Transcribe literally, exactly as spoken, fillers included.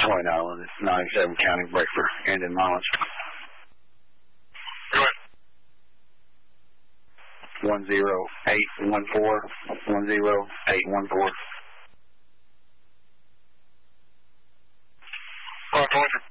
Point Island. It's ninety-seven County Breaker, and in mileage. Go ahead. One zero eight one four. One zero eight one four. Five twenty.